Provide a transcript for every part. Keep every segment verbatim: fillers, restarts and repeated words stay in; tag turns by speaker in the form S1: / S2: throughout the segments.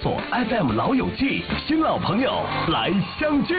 S1: 索 F M 老友记，新老朋友来相聚。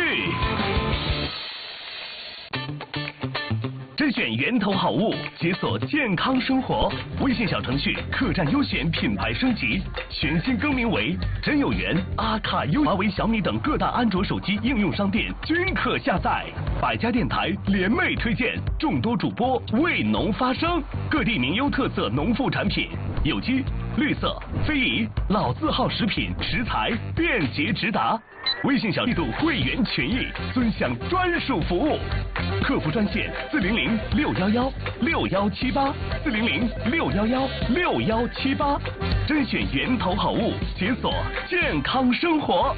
S1: 甄选源头好物，解锁健康生活。微信小程序客栈优选品牌升级，全新更名为真有缘、阿卡优、华为、小米等各大安卓手机应用商店均可下载。百家电台联袂推荐，众多主播为农发声，各地名优特色农副产品，有机、绿色、非遗、老字号食品食材便捷直达。微信小力度会员权益，尊享专属服务。客服专线四零零六幺幺六幺七八四零零六幺幺六幺七八，甄选源头好物，解锁健康生活。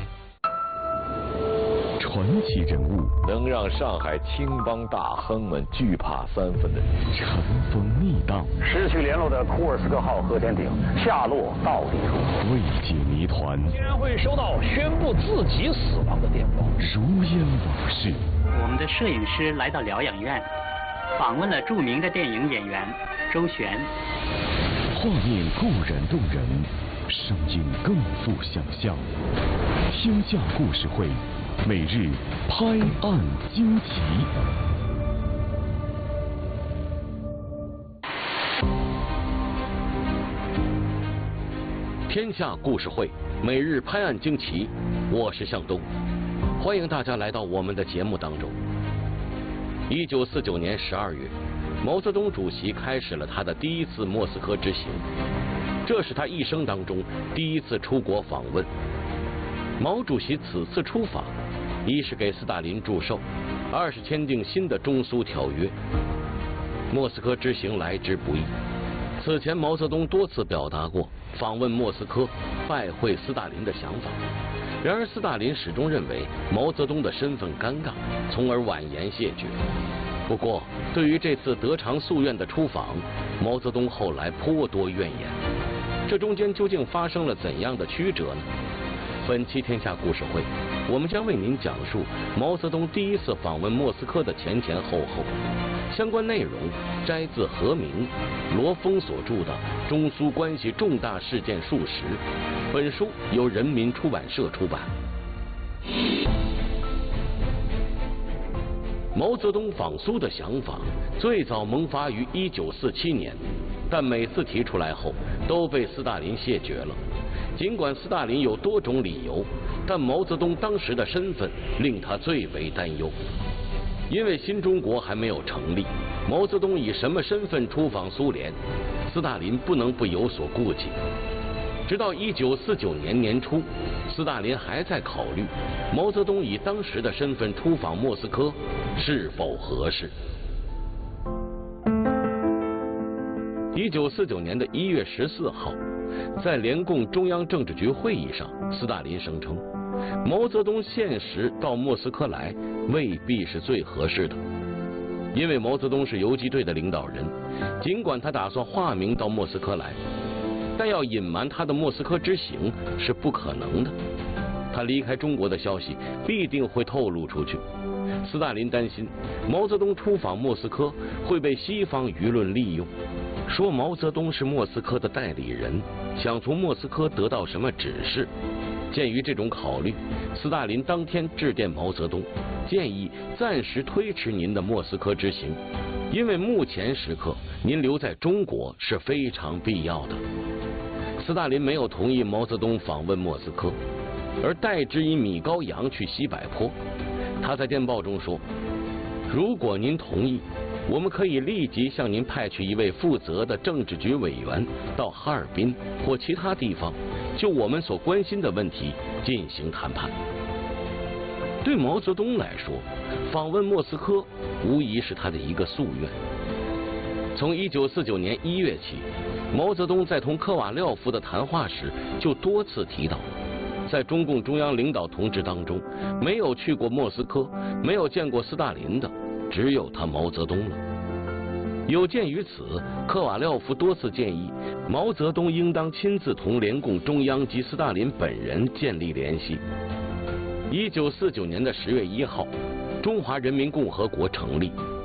S2: 传奇人物，
S3: 能让上海青帮大亨们惧怕三分的人，
S2: 尘封逆荡，
S4: 失去联络的库尔斯克号核潜艇下落到底如何？
S2: 未解谜团，
S4: 竟然会收到宣布自己死亡的电报，
S2: 如烟往事。
S5: 我们的摄影师来到疗养院，访问了著名的电影演员周璇。
S2: 画面固然动人，声音更富想象。天下故事会，每日拍案惊奇。
S6: 天下故事会，每日拍案惊奇，我是向东，欢迎大家来到我们的节目当中。一九四九年十二月，毛泽东主席开始了他的第一次莫斯科之行，这是他一生当中第一次出国访问。毛主席此次出访，一是给斯大林祝寿，二是签订新的中苏条约。莫斯科之行来之不易，此前毛泽东多次表达过访问莫斯科拜会斯大林的想法，然而斯大林始终认为毛泽东的身份尴尬，从而婉言谢绝。不过对于这次得偿夙愿的出访，毛泽东后来颇多怨言，这中间究竟发生了怎样的曲折呢？本期天下故事会，我们将为您讲述毛泽东第一次访问莫斯科的前前后后。相关内容摘自何明、罗峰所著的《中苏关系重大事件数十》，本书由人民出版社出版。毛泽东访苏的想法最早萌发于一九四七年，但每次提出来后都被斯大林谢绝了。尽管斯大林有多种理由，但毛泽东当时的身份令他最为担忧。因为新中国还没有成立，毛泽东以什么身份出访苏联，斯大林不能不有所顾忌。直到一九四九年年初，斯大林还在考虑毛泽东以当时的身份出访莫斯科是否合适。一九四九年的一月十四号，在联共中央政治局会议上，斯大林声称毛泽东现时到莫斯科来未必是最合适的，因为毛泽东是游击队的领导人，尽管他打算化名到莫斯科来，但要隐瞒他的莫斯科之行是不可能的，他离开中国的消息必定会透露出去。斯大林担心毛泽东出访莫斯科会被西方舆论利用，说毛泽东是莫斯科的代理人，想从莫斯科得到什么指示。鉴于这种考虑，斯大林当天致电毛泽东，建议暂时推迟您的莫斯科之行，因为目前时刻您留在中国是非常必要的。斯大林没有同意毛泽东访问莫斯科，而代之以米高扬去西柏坡。他在电报中说，如果您同意，我们可以立即向您派去一位负责的政治局委员到哈尔滨或其他地方，就我们所关心的问题进行谈判。对毛泽东来说，访问莫斯科无疑是他的一个夙愿。从一九四九年一月起，毛泽东在同科瓦廖夫的谈话时就多次提到，在中共中央领导同志当中，没有去过莫斯科、没有见过斯大林的，只有他毛泽东了。有鉴于此，科瓦廖夫多次建议毛泽东应当亲自同联共中央及斯大林本人建立联系。一九四九年的十月一号，中华人民共和国成立，